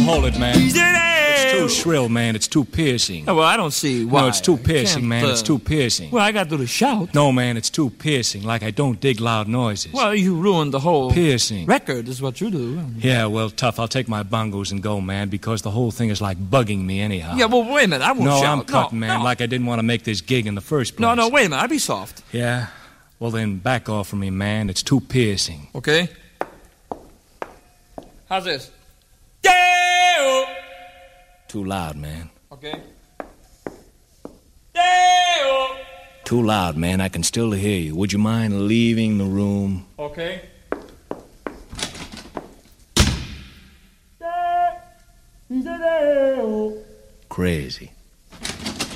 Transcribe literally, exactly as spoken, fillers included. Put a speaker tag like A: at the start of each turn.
A: hold it, man. It's too shrill, man. It's too piercing.
B: Oh, well, I don't see why.
A: No, it's too piercing, man.
B: Uh,
A: it's too piercing.
B: Well, I got to do the shout.
A: No, man, it's too piercing. Like I don't dig loud noises.
B: Well, you ruined the whole
A: piercing
B: record is what you do.
A: Yeah, well, tough. I'll take my bongos and go, man, because the whole thing is like bugging me anyhow.
B: Yeah, well, wait a minute. I won't
A: no,
B: shout.
A: I'm cutting,
B: no,
A: man,
B: no.
A: like I didn't want to make this gig in the first place.
B: No, no, wait a minute. I'll be soft.
A: Yeah? Well, then back off from me, man. It's too piercing.
B: Okay. How's this? Yeah!
A: Too loud, man.
B: Okay. Yeah!
A: Too loud, man. I can still hear you. Would you mind leaving the room?
B: Okay.
A: Crazy.